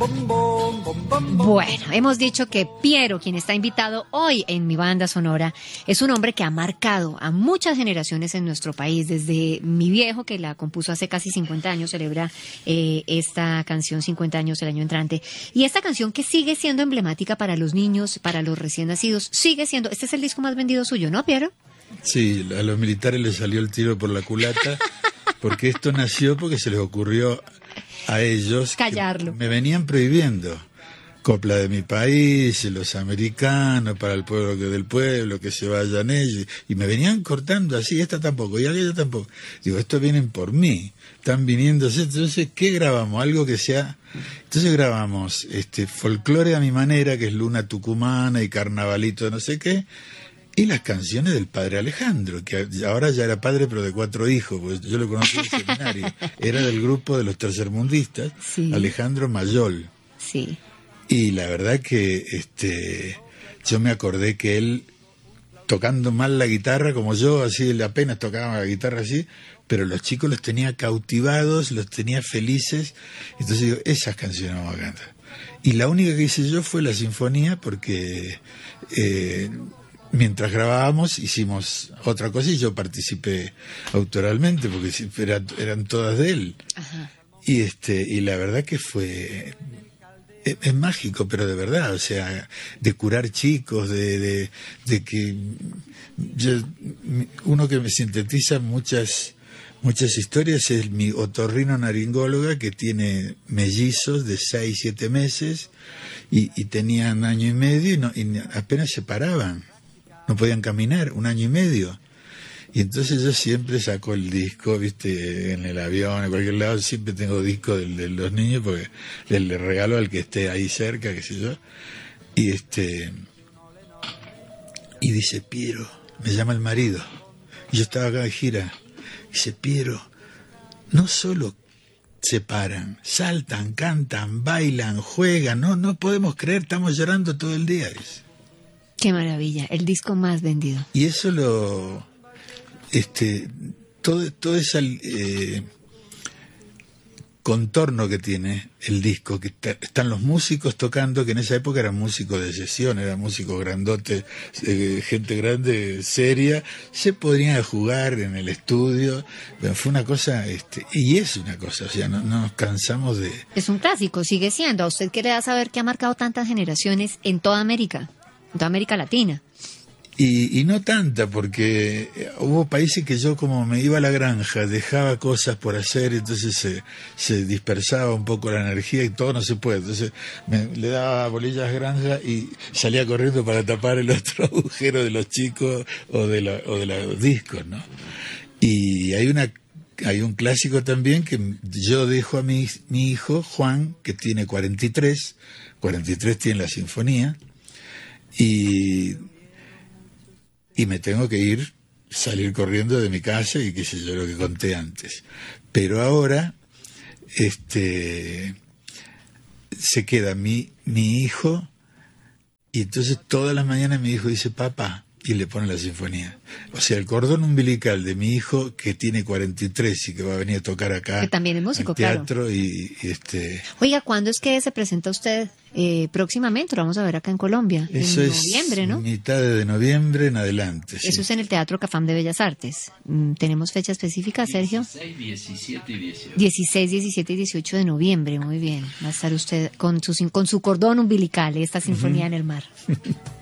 Bueno, hemos dicho que Piero, quien está invitado hoy en mi banda sonora, es un hombre que ha marcado a muchas generaciones en nuestro país. Desde mi viejo, que la compuso hace casi 50 años, celebra esta canción 50 años el año entrante. Y esta canción que sigue siendo emblemática para los niños, para los recién nacidos, sigue siendo... Este es el disco más vendido suyo, ¿no, Piero? Sí, a los militares les salió el tiro por la culata, porque esto nació porque se les ocurrió a ellos... callarlo. Me venían prohibiendo. Copla de mi país, los americanos, para el pueblo que del pueblo, que se vayan ellos, y me venían cortando así, esta tampoco, y aquella tampoco. Digo, estos vienen por mí, están viniendo, entonces, ¿qué grabamos? Algo que sea... Entonces grabamos folclore a mi manera, que es Luna Tucumana y Carnavalito de no sé qué, y las canciones del padre Alejandro, que ahora ya era padre pero de 4 hijos, pues yo lo conocí en el seminario, era del grupo de los tercermundistas, sí. Alejandro Mayol. Sí. Y la verdad que yo me acordé que él, tocando mal la guitarra, como yo, así él apenas tocaba la guitarra así, pero los chicos los tenía cautivados, los tenía felices. Entonces digo, esas canciones vamos a cantar. Y la única que hice yo fue la sinfonía, porque mientras grabábamos hicimos otra cosa y yo participé autoralmente, porque eran todas de él. Ajá. Y la verdad que fue... Es mágico, pero de verdad, o sea, de curar chicos, de que uno que me sintetiza muchas historias es mi otorrino-naringóloga, que tiene mellizos de 6, 7 meses y tenían 1 año y medio y apenas se paraban, no podían caminar, 1 año y medio. Y entonces yo siempre saco el disco, viste, en el avión, en cualquier lado, siempre tengo disco de los niños, porque le regalo al que esté ahí cerca, qué sé yo. Y dice, Piero, me llama el marido. Y yo estaba acá de gira. Dice, Piero, no solo se paran, saltan, cantan, bailan, juegan, no podemos creer, estamos llorando todo el día. Dice. Qué maravilla, el disco más vendido. Y eso todo ese contorno que tiene el disco, que están los músicos tocando, que en esa época eran músicos de sesión, eran músicos grandotes, gente grande, seria, se podrían jugar en el estudio, pero fue una cosa, y es una cosa, o sea, no nos cansamos de... Es un clásico, sigue siendo. ¿A usted qué le da saber que ha marcado tantas generaciones en toda América Latina? Y no tanta, porque hubo países que yo, como me iba a la granja, dejaba cosas por hacer, entonces se dispersaba un poco la energía y todo no se puede. Entonces le daba bolillas granja y salía corriendo para tapar el otro agujero de los chicos o de los discos, ¿no? Y hay un clásico también que yo dejo a mi hijo, Juan, que tiene 43 tiene la sinfonía, y me tengo que salir corriendo de mi casa y qué sé yo, lo que conté antes. Pero ahora se queda mi hijo, y entonces todas las mañanas mi hijo dice, papá, y le pone la sinfonía. O sea, el cordón umbilical de mi hijo, que tiene 43 y que va a venir a tocar acá, que también es músico, en teatro, claro. y Oiga, ¿cuándo es que se presenta usted próximamente? Lo vamos a ver acá en Colombia. Eso en noviembre, ¿no? Mitad de noviembre en adelante. Eso sí. es en el Teatro Cafam de Bellas Artes. ¿Tenemos fecha específica, Sergio? 16, 17 y 18. 16, 17 y 18 de noviembre, muy bien. Va a estar usted con su cordón umbilical, esta sinfonía en el mar.